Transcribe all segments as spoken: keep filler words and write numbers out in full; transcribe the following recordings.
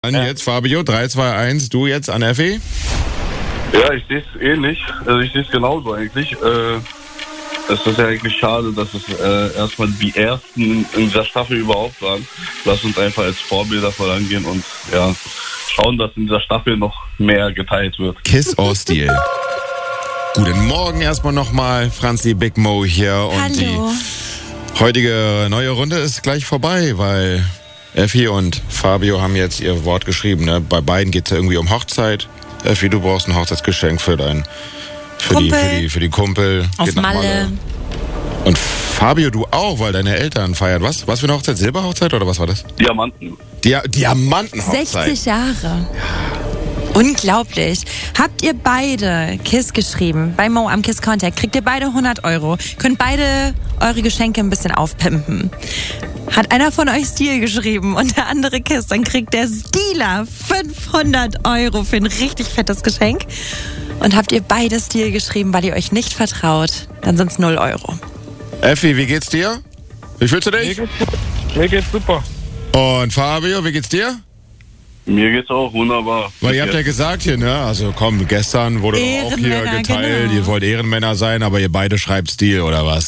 Dann jetzt Fabio, drei, zwei, eins, du jetzt an Effi? Ja, ich sehe es ähnlich. Also ich sehe es genauso eigentlich. Äh, es ist ja eigentlich schade, dass es äh, erstmal die Ersten in dieser Staffel überhaupt waren. Lass uns einfach als Vorbilder vorangehen und ja, schauen, dass in dieser Staffel noch mehr geteilt wird. Kiss or Steal. Guten Morgen erstmal nochmal, Franzi Big Mo hier. Und Hallo. Die heutige neue Runde ist gleich vorbei, weil Effi und Fabio haben jetzt ihr Wort geschrieben. Ne? Bei beiden geht es ja irgendwie um Hochzeit. Effi, du brauchst ein Hochzeitsgeschenk für dein für die, für die für die Kumpel. Auf Geht nach Malle. Und Fabio, du auch, weil deine Eltern feiern. Was? Was für eine Hochzeit? Silberhochzeit oder was war das? Diamanten. Dia Diamantenhochzeit. sechzig Jahre. Unglaublich. Habt ihr beide KISS geschrieben bei Mo am KISS Contact, kriegt ihr beide hundert Euro. Könnt beide eure Geschenke ein bisschen aufpimpen. Hat einer von euch Stil geschrieben und der andere KISS, dann kriegt der Stealer fünfhundert Euro für ein richtig fettes Geschenk. Und habt ihr beide Stil geschrieben, weil ihr euch nicht vertraut, dann sind es null Euro. Effi, wie geht's dir? Wie fühlst du dich? Mir geht's, mir geht's super. Und Fabio, wie geht's dir? Mir geht's auch wunderbar. Weil ihr habt ja gesagt hier, ne? Also komm, gestern wurde doch auch hier Ehrenmänner, geteilt, genau. ihr wollt Ehrenmänner sein, aber ihr beide schreibt Stil, oder was?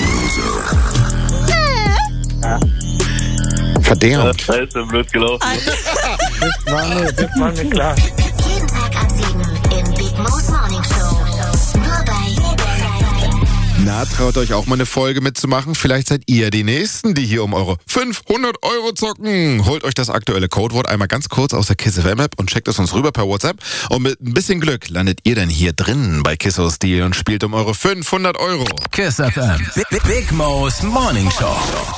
Verdammt. Da ist ja blöd gelaufen. Das war mir, das war mir klar. Jeden Tag ab sieben im Big Mo's Morning Show. Nur bei Na, traut euch auch mal eine Folge mitzumachen? Vielleicht seid ihr die Nächsten, die hier um eure fünfhundert Euro zocken. Holt euch das aktuelle Codewort einmal ganz kurz aus der KISS F M App und checkt es uns rüber per WhatsApp. Und mit ein bisschen Glück landet ihr dann hier drin bei Kiss or Steal und spielt um eure fünfhundert Euro. Kiss F M. Big, Big Mo's Morning Show.